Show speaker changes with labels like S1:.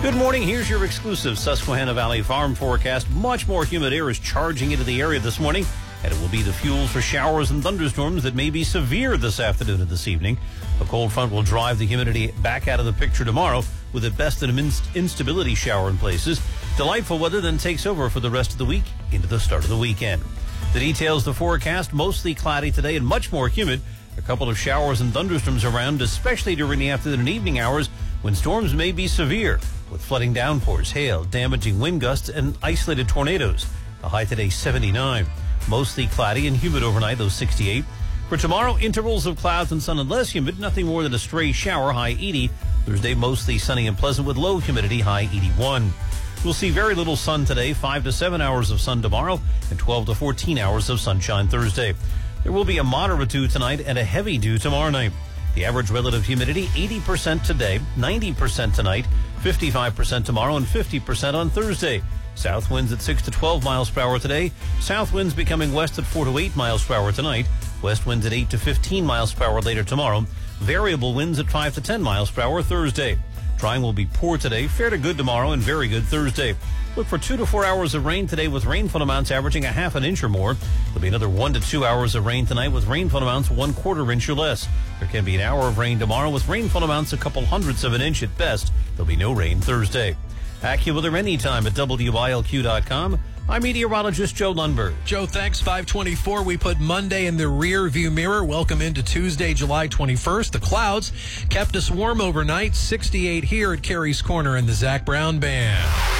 S1: Good morning. Here's your exclusive Susquehanna Valley Farm forecast. Much more humid air is charging into the area this morning, and it will be the fuel for showers and thunderstorms that may be severe this afternoon and this evening. A cold front will drive the humidity back out of the picture tomorrow, with at best an instability shower in places. Delightful weather then takes over for the rest of the week into the start of the weekend. The details, the forecast, mostly cloudy today and much more humid. A couple of showers and thunderstorms around, especially during the afternoon and evening hours when storms may be severe, with flooding downpours, hail, damaging wind gusts, and isolated tornadoes. The high today 79. Mostly cloudy and humid overnight, low 68. For tomorrow, intervals of clouds and sun and less humid, nothing more than a stray shower, high 80. Thursday, mostly sunny and pleasant with low humidity, high 81. We'll see very little sun today, 5 to 7 hours of sun tomorrow, and 12 to 14 hours of sunshine Thursday. There will be a moderate dew tonight and a heavy dew tomorrow night. The average relative humidity, 80% today, 90% tonight, 55% tomorrow, and 50% on Thursday. South winds at 6 to 12 miles per hour today. South winds becoming west at 4 to 8 miles per hour tonight. West winds at 8 to 15 miles per hour later tomorrow. Variable winds at 5 to 10 miles per hour Thursday. Drying will be poor today, fair to good tomorrow, and very good Thursday. Look for 2 to 4 hours of rain today with rainfall amounts averaging a half an inch or more. There'll be another 1 to 2 hours of rain tonight with rainfall amounts 1/4 inch or less. There can be an hour of rain tomorrow with rainfall amounts a couple hundredths of an inch at best. There'll be no rain Thursday. AccuWeather anytime at WILQ.com. I'm meteorologist Joe Lundberg.
S2: Joe, thanks. 524. We put Monday in the rear view mirror. Welcome into Tuesday, July 21st. The clouds kept us warm overnight. 68 here at Carey's Corner in the Zach Brown Band.